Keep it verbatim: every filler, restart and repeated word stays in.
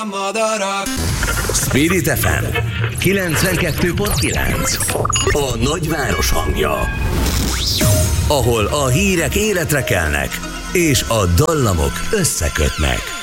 madarak. Spirit ef em kilencvenkettő pont kilenc. A nagyváros hangja. Ahol a hírek életre kelnek, és a dallamok összekötnek.